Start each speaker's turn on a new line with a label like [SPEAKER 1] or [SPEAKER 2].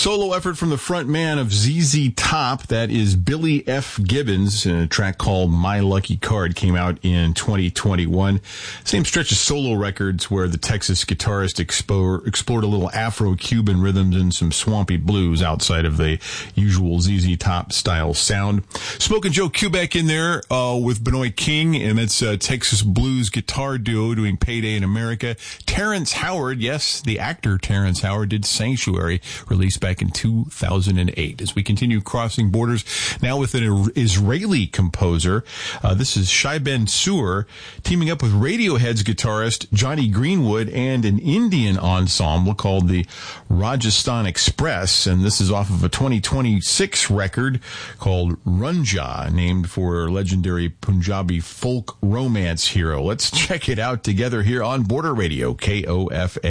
[SPEAKER 1] Solo effort from the front man of ZZ Top, that is Billy F. Gibbons. A track called My Lucky Card came out in 2021. Same stretch of solo records where the Texas guitarist explored a little Afro-Cuban rhythms and some swampy blues outside of the usual ZZ Top style sound. Smokin' Joe Kubek in there with Benoit King, and it's a Texas blues guitar duo doing Payday in America. Terrence Howard, yes, the actor Terrence Howard did Sanctuary, released back in 2008. As we continue crossing borders now with an Israeli composer, this is Shai Ben Sur teaming up with Radiohead's guitarist Johnny Greenwood and an Indian ensemble called the Rajasthan Express, and this is off of a 2026 record called Runja, named for legendary Punjabi folk romance hero. Let's check it out together here on Border Radio, KOFA.